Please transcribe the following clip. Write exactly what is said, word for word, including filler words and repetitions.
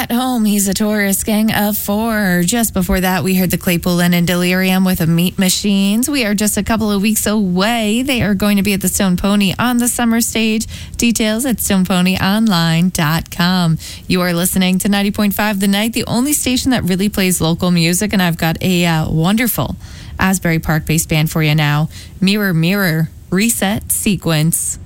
At Home, he's a Taurus, Gang of Four. Just before that, we heard the Claypool and Delirium with a Meat Machines. We are just a couple of weeks away. They are going to be at the Stone Pony on the summer stage. Details at stone pony online dot com. You are listening to ninety point five The Night, the only station that really plays local music, and I've got a uh, wonderful Asbury Park-based band for you now. Mirror, Mirror, Reset Sequence.